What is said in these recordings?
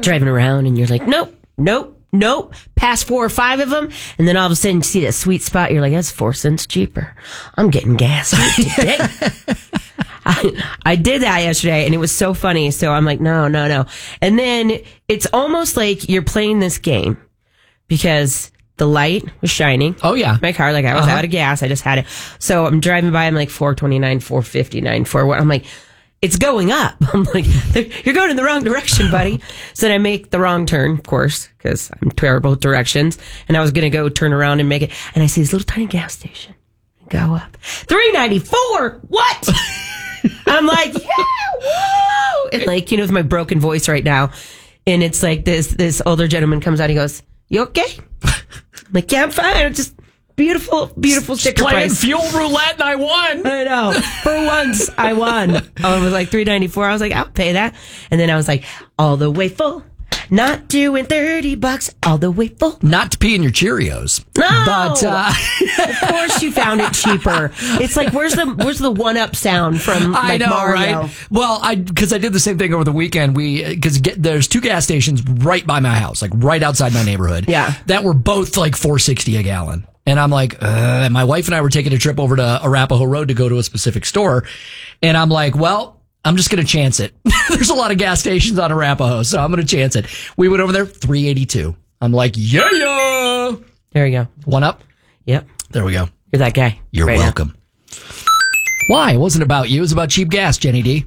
driving around and you're like, nope. Past 4 or 5 of them. And then all of a sudden you see that sweet spot. You're like, that's 4 cents cheaper. I'm getting gas today. I did that yesterday and it was so funny. So I'm like, no. And then it's almost like you're playing this game because the light was shining. Oh, yeah. My car, like I was out of gas. I just had it. So I'm driving by. I'm like 429, 459, 41. I'm like, it's going up. I'm like, you're going in the wrong direction, buddy. So then I make the wrong turn, of course, because I'm terrible with directions. And I was going to go turn around and make it. And I see this little tiny gas station. Go up. $3.94. What? I'm like, yeah, whoa. And like, with my broken voice right now. And it's like this older gentleman comes out. He goes, you okay? I'm like, yeah, I'm fine. I'm just beautiful sticker playing price. fuel roulette and I won. I know. For once, I won. Oh, it was like $3.94. I was like, I'll pay that. And then I was like, all the way full. Not doing $30, all the way full. Not to pee in your Cheerios. No, but of course you found it cheaper. It's like where's the 1-up sound from like I know, Mario? right? Well, because I did the same thing over the weekend. Because there's 2 gas stations right by my house, like right outside my neighborhood. Yeah, that were both like $4.60 a gallon. And I'm like, and my wife and I were taking a trip over to Arapahoe Road to go to a specific store. And I'm like, well, I'm just going to chance it. There's a lot of gas stations on Arapahoe, so I'm going to chance it. We went over there, $3.82. I'm like, yeah. There you go. 1-up? Yep. There we go. You're that guy. You're right welcome. Now. Why? It wasn't about you. It was about cheap gas, Jenny D.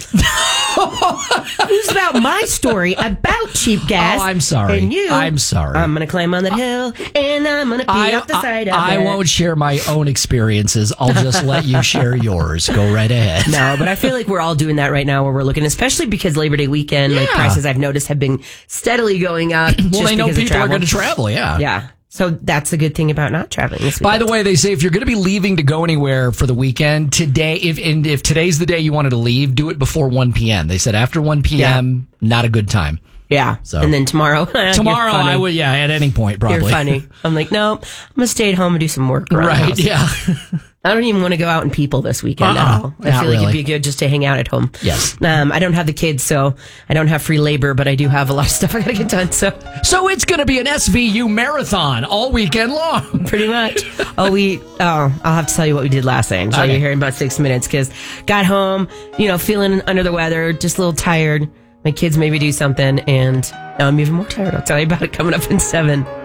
It was about my story about cheap gas. Oh, I'm sorry. And you. I'm sorry. I'm going to climb on that hill, and I'm going to pee off the side of it. I won't share my own experiences. I'll just let you share yours. Go right ahead. No, but I feel like we're all doing that right now where we're looking, especially because Labor Day weekend, like prices I've noticed have been steadily going up. Well, they know people are going to travel, yeah. Yeah. So that's the good thing about not traveling this weekend. By the way, they say if you're going to be leaving to go anywhere for the weekend today, if today's the day you wanted to leave, do it before 1 p.m. They said after 1 p.m., not a good time. Yeah. So. And then tomorrow. Tomorrow, I would, at any point, probably. You're funny. I'm like, no, I'm going to stay at home and do some work. Right, yeah. I don't even want to go out and people this weekend at all. I feel like it'd be good just to hang out at home. Yes. I don't have the kids, so I don't have free labor, but I do have a lot of stuff I got to get done. So it's going to be an SVU marathon all weekend long. Pretty much. I'll have to tell you what we did last night. I'll tell you here in about 6 minutes because got home, feeling under the weather, just a little tired. My kids maybe do something, and now I'm even more tired. I'll tell you about it coming up in 7.